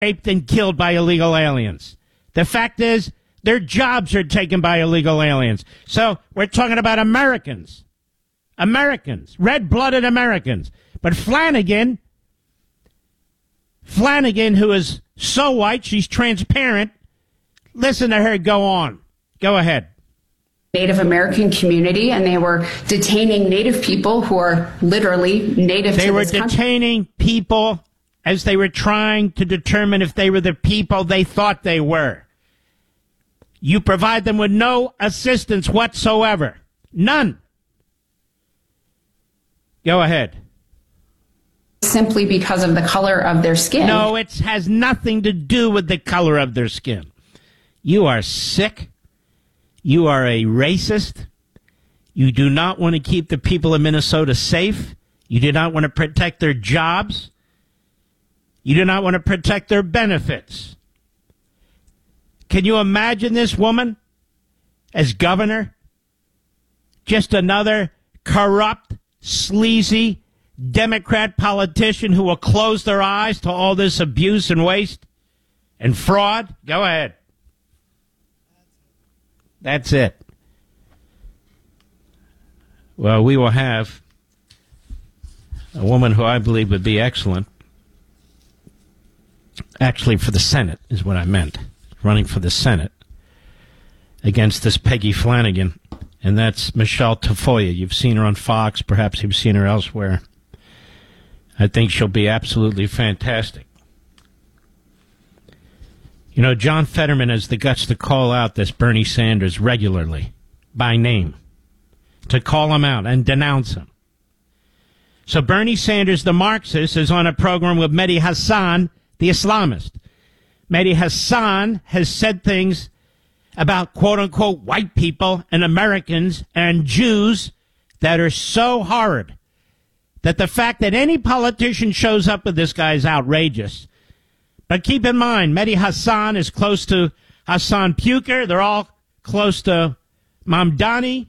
raped and killed by illegal aliens. The fact is, their jobs are taken by illegal aliens. So we're talking about Americans. Americans. Red-blooded Americans. But Flanagan, who is so white, she's transparent. Listen to her go on. Go ahead. Native American community, and they were detaining Native people who are literally native to this country. They were detaining people as they were trying to determine if they were the people they thought they were. You provide them with no assistance whatsoever. None. Go ahead. Simply because of the color of their skin. No, it has nothing to do with the color of their skin. You are sick. You are a racist. You do not want to keep the people of Minnesota safe. You do not want to protect their jobs. You do not want to protect their benefits. Can you imagine this woman as governor? Just another corrupt, sleazy Democrat politician who will close their eyes to all this abuse and waste and fraud? Go ahead. That's it. Well, we will have a woman who I believe would be excellent. Actually, for the Senate is what I meant. Running for the Senate against this Peggy Flanagan. And that's Michelle Tafoya. You've seen her on Fox. Perhaps you've seen her elsewhere. I think she'll be absolutely fantastic. You know, John Fetterman has the guts to call out this Bernie Sanders regularly, by name, to call him out and denounce him. So Bernie Sanders, the Marxist, is on a program with Mehdi Hassan, the Islamist. Mehdi Hassan has said things about quote-unquote white people and Americans and Jews that are so horrid that the fact that any politician shows up with this guy is outrageous. But keep in mind, Mehdi Hassan is close to Hassan Puker. They're all close to Mamdani.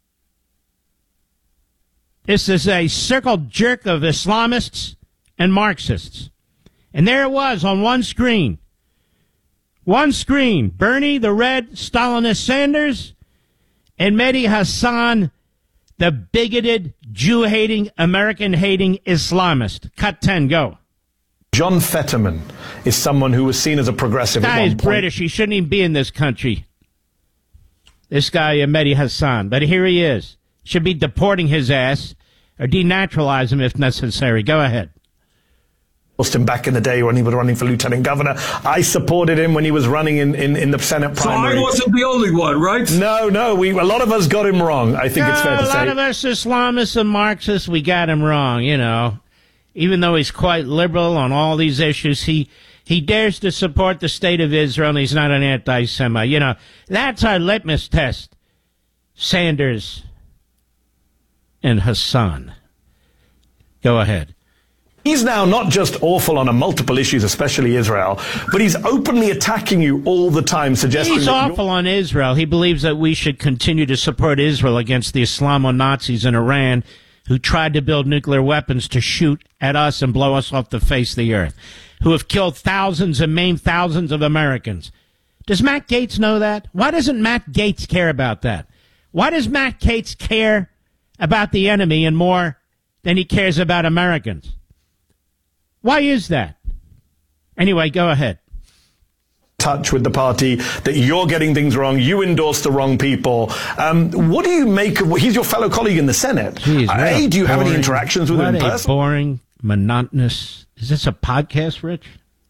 This is a circle jerk of Islamists and Marxists. And there it was on one screen. One screen. Bernie, the red Stalinist Sanders, and Mehdi Hassan, the bigoted, Jew-hating, American-hating Islamist. Cut 10, go. John Fetterman is someone who was seen as a progressive at one point. This guy is British. He shouldn't even be in this country. This guy, Mehdi Hassan. But here he is. Should be deporting his ass or denaturalize him if necessary. Go ahead. Him back in the day when he was running for lieutenant governor. I supported him when he was running in the Senate primary. So I wasn't the only one, right? No, a lot of us got him wrong, I think it's fair to say. A lot of us Islamists and Marxists, we got him wrong, you know. Even though he's quite liberal on all these issues, he dares to support the state of Israel, and he's not an anti-Semite. You know, that's our litmus test. Sanders and Hassan. Go ahead. He's now not just awful on multiple issues, especially Israel, but he's openly attacking you all the time, suggesting he's awful on Israel. He believes that we should continue to support Israel against the Islamo-Nazis in Iran who tried to build nuclear weapons to shoot at us and blow us off the face of the earth, who have killed thousands and maimed thousands of Americans. Does Matt Gaetz know that? Why doesn't Matt Gaetz care about that? Why does Matt Gaetz care about the enemy and more than he cares about Americans? Why is that? Anyway, go ahead. Touch with the party, that you're getting things wrong, you endorse the wrong people. What do you make of, he's your fellow colleague in the Senate. Jeez, do you have any interactions with him in person? What a boring, monotonous, is this a podcast, Rich?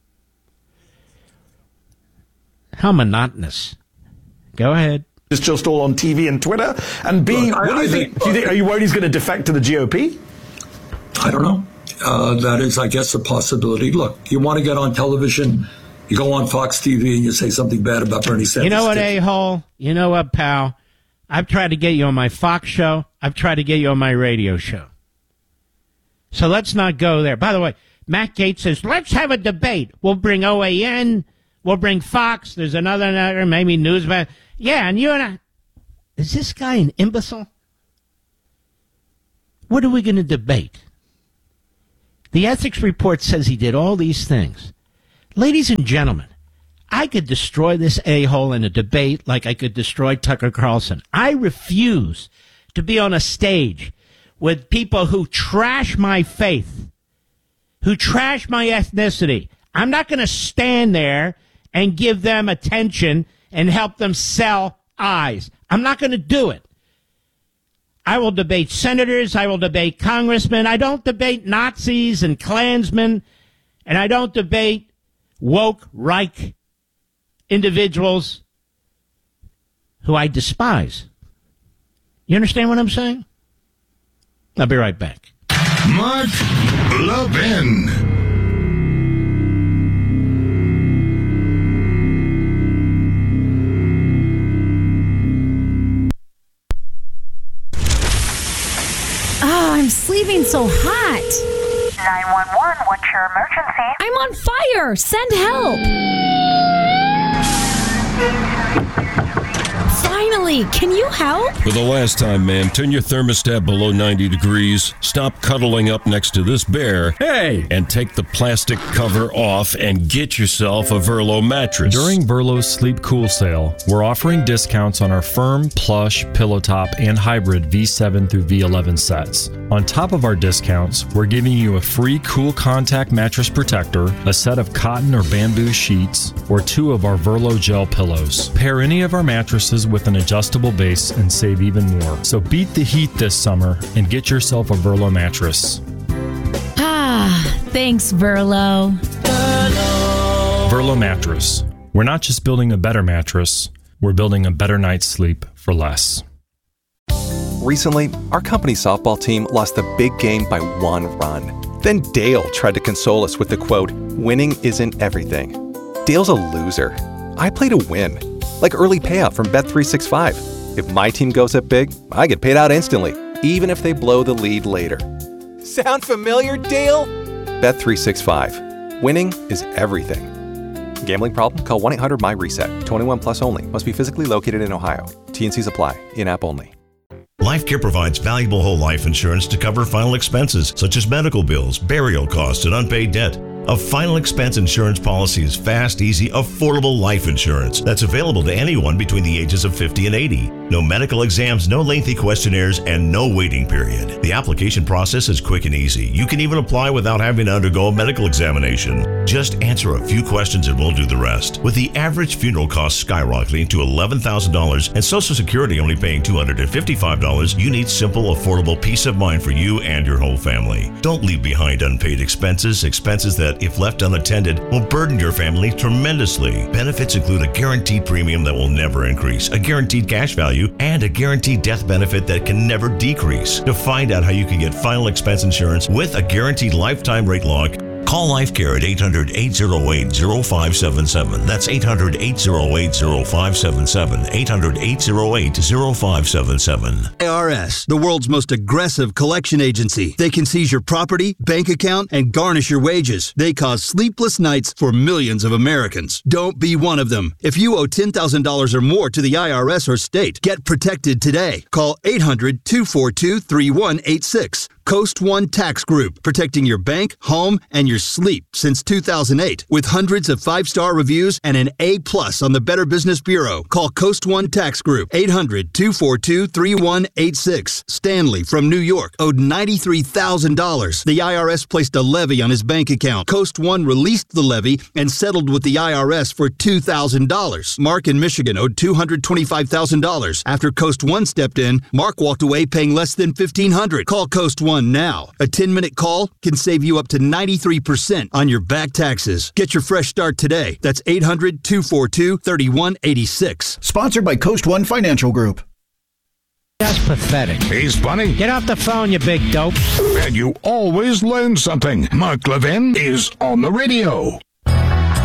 How monotonous. Go ahead. It's just all on TV and Twitter. And B, what do you think? Are you worried he's going to defect to the GOP? I don't know. That is, I guess, a possibility. Look, you want to get on television, you go on Fox TV and you say something bad about Bernie Sanders. You know what, a-hole? You know what, pal? I've tried to get you on my Fox show. I've tried to get you on my radio show. So let's not go there. By the way, Matt Gaetz says, let's have a debate. We'll bring OAN. We'll bring Fox. There's another, maybe Newsmax. Yeah, and you and I. Is this guy an imbecile? What are we going to debate? The ethics report says he did all these things. Ladies and gentlemen, I could destroy this a-hole in a debate like I could destroy Tucker Carlson. I refuse to be on a stage with people who trash my faith, who trash my ethnicity. I'm not going to stand there and give them attention and help them sell eyes. I'm not going to do it. I will debate senators. I will debate congressmen. I don't debate Nazis and Klansmen, and I don't debate woke, Reich individuals who I despise. You understand what I'm saying? I'll be right back. Mark Levin. I'm sleeping so hot. 911, what's your emergency? I'm on fire. Send help. Finally, can you help? For the last time, ma'am, turn your thermostat below 90 degrees, stop cuddling up next to this bear, and take the plastic cover off and get yourself a Verlo mattress. During Verlo's Sleep Cool sale, we're offering discounts on our firm, plush, pillow top, and hybrid V7 through V11 sets. On top of our discounts, we're giving you a free cool contact mattress protector, a set of cotton or bamboo sheets, or 2 of our Verlo gel pillows. Pair any of our mattresses with an adjustable base and save even more. So beat the heat this summer and get yourself a Verlo mattress. Thanks, Verlo. Verlo mattress. We're not just building a better mattress, we're building a better night's sleep for less. Recently, our company's softball team lost the big game by 1 run. Then Dale tried to console us with the quote, "Winning isn't everything." Dale's a loser. I play to win. Like early payout from Bet365. If my team goes up big, I get paid out instantly, even if they blow the lead later. Sound familiar, Dale? Bet365. Winning is everything. Gambling problem? Call 1-800-MY-RESET. 21 plus only. Must be physically located in Ohio. T&Cs apply. In-app only. LifeCare provides valuable whole life insurance to cover final expenses such as medical bills, burial costs, and unpaid debt. A final expense insurance policy is fast, easy, affordable life insurance that's available to anyone between the ages of 50 and 80. No medical exams, no lengthy questionnaires, and no waiting period. The application process is quick and easy. You can even apply without having to undergo a medical examination. Just answer a few questions and we'll do the rest. With the average funeral cost skyrocketing to $11,000 and Social Security only paying $255, you need simple, affordable peace of mind for you and your whole family. Don't leave behind unpaid expenses that, if left unattended, will burden your family tremendously. Benefits include a guaranteed premium that will never increase, a guaranteed cash value, and a guaranteed death benefit that can never decrease. To find out how you can get final expense insurance with a guaranteed lifetime rate lock, call LifeCare at 800-808-0577. That's 800-808-0577. 800-808-0577. IRS, the world's most aggressive collection agency. They can seize your property, bank account, and garnish your wages. They cause sleepless nights for millions of Americans. Don't be one of them. If you owe $10,000 or more to the IRS or state, get protected today. Call 800-242-3186. Coast One Tax Group, protecting your bank, home, and your sleep since 2008. With hundreds of 5-star reviews and an A+ on the Better Business Bureau. Call Coast One Tax Group, 800-242-3186. Stanley from New York owed $93,000. The IRS placed a levy on his bank account. Coast One released the levy and settled with the IRS for $2,000. Mark in Michigan owed $225,000. After Coast One stepped in, Mark walked away paying less than $1,500. Call Coast One now. A 10-minute call can save you up to 93% on your back taxes. Get your fresh start today. That's 800-242-3186. Sponsored by Coast One Financial Group. That's pathetic. He's funny. Get off the phone, you big dope. And you always learn something. Mark Levin is on the radio.